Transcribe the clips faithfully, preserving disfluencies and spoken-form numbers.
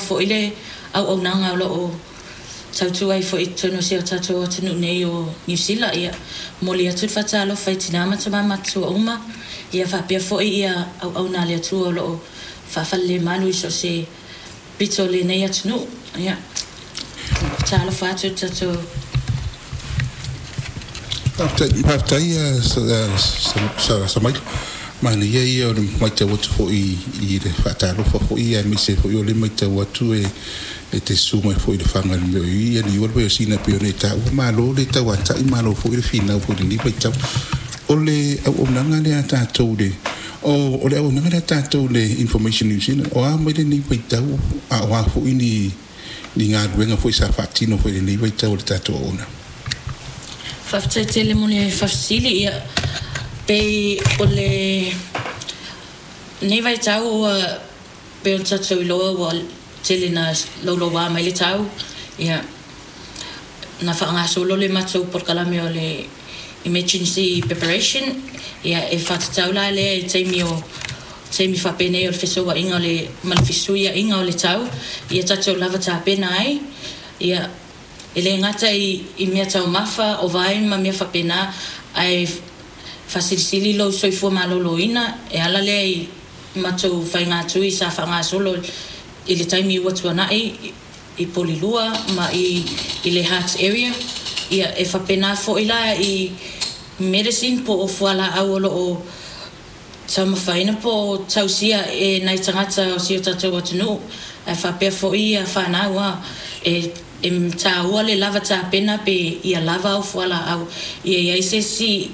fo ile au au nanga o lo tautu ai fo itono se tatu o tunu nei o New Zealand ia moli atu fatalo faitina mata mama tu uma ia fa pe fo ia au au na le tu o lo fa fa le malu so se pitole nei atu ia talo fatu tatu after after ia sa sa mai mana ia ia o mai te watu fo i i le fatalo fo ia mi se fo le mai te watu e e te suma fo i le fanga me ia ni o le sina pioneta o malo le ta wata i malo fo i le fina fo ni mai ta o le o nanga le ata tole o o le o nanga le ata tole information news ina o a mai le ni mai ta a wa fo i ni ni nga wenga fo sa fatino fo i le mai ta o le tato ona fafte tele mole fafsili ia pe ole nei vai tau pe on tatu lo wal telina lo lo wa mai le tau ia na fa nga solo le matso por kala me ole emergency preparation ia e fa tau la le te mio te mi fa pene o feso wa inga le mal fisu ia inga le tau ia tatu lava ta penai ia ele ngata i i mea tau mafa o vai ma mea fa pena ai fasilili lo so fo maloloina e ala le mato fainga tui sa fanga solo ile time i watu na i i polilua ma i i le heart area ia e fa pena fo ila i medicine po o fala awolo o tama faina po tausia e nai tangata o sio tatu watu no e fa pe fo ia fa na wa e em ta wale lava ta pena pe ia lava o fala au ia ia se si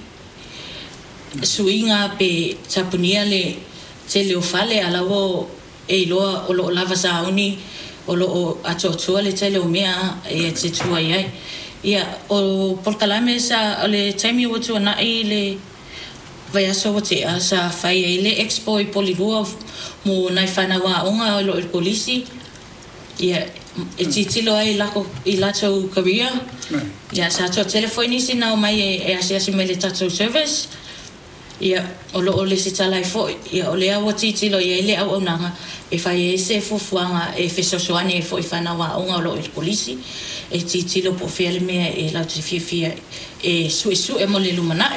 suinga pe tapunia le tele o fale ala o e loa o lo lava sa uni o lo atotua le tele o mea e te tua ia ia o porkalame sa le time o tu na i le vai aso te sa fai le expo i polilua mo nai fana wa onga o lo polisi ia e titilo ai lako i lato Korea ia sa to telefoni sina o mai e asia si mele tato service ia o lo o le se talai fo ia o le awa titilo ia le au nanga e fai e se fufuanga e fesosoani e fo i fana wa onga o lo il polisi e titilo po fele me e la tififia e su su e mo le lumanae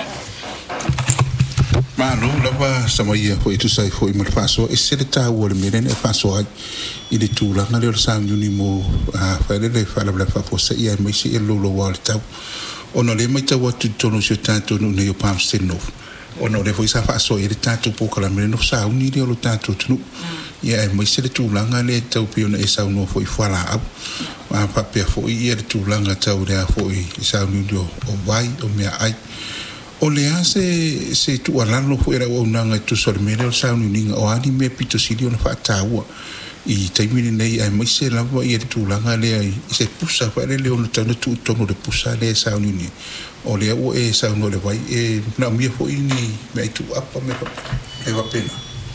ma no lava samaia fo i tu sai fo i mal faso e se le tau o le meren e faso ai i le tūlanga le o le sound uni mo a whaere le whala bla fafo sa ia mai se e lolo wa le tau ona le mai tau atu tono si o tātou no nei o Palm Stenof ona le foi sa faso i le tātou po kala meren o sa uni le o lo tātou tunu ia e mai se le tūlanga le tau piona e sau no fo i whala au a papea fo i e le tūlanga tau rea fo i sound uni o vai o mea ai o le ase se tu alalo fo era o nanga tu sol mere o sound uni o ani me pito sili ona fa taua i taimini nei ai mai se lava i e tūlanga le ai i se pusa whaere le ono tau na tu tono le pusa le sauni ni o le au e sauno le vai e na mia fo ini me ai tu apa me e wa pena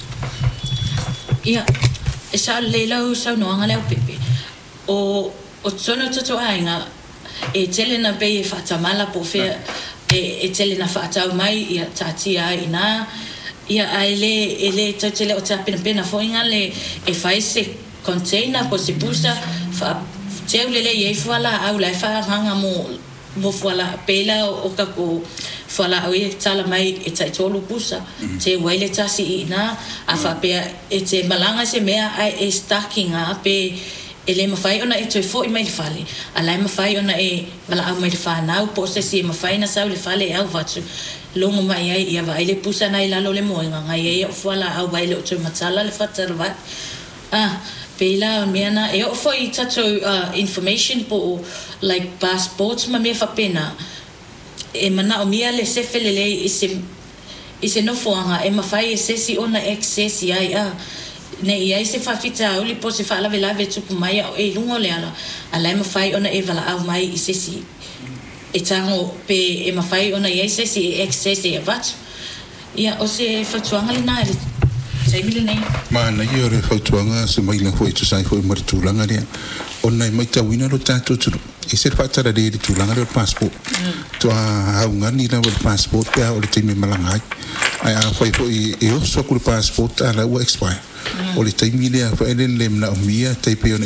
ia e sa le lau sauno anga leo pepe o o tono tatu ainga e tele na be e whatamala po fea e, e tele na whaatau mai ia tatia ina ia ele ele tele o tapena pena fo inga le e fai se container po se pusa fa teu lele ye fala au la fa hanga mo mo fala pela o ka ko fala au e tala mai e tai tolu pusa te wele tasi ina a fa pe e te malanga se mea ai e stacking a pe ele ma fai ona e toi fo i mai fale ala ma fai ona e bala au mai fa na po se si ma fai na sa le fale au vatu longo mai ai ia vai le pusa nai lalo le moenga ngai e o fala au vai le o toi matala le fatar va ah pela miana e o foi tato uh, information po like passports ma me fa pena e mana o mia le se felele ise ise no foanga e ma fai se si ona access ai a ne ia se fa fita o li po se fa la vela vetu mai e lungo le ala ala ma fai ona e vala au mai ise si e tango pe e ma fai ona ia se si access e vat ia o se fatuanga le nai sai mile nei ma na io re fatuanga se mai la foi tu sai foi martulanga le ona mai ta wina lo tanto tu e se fatara de tulanga le passport to a ngani la le passport pe o le timi malanga ai a foi foi e o so ku passport ala o expire o le timi le fa ele le na mia te pe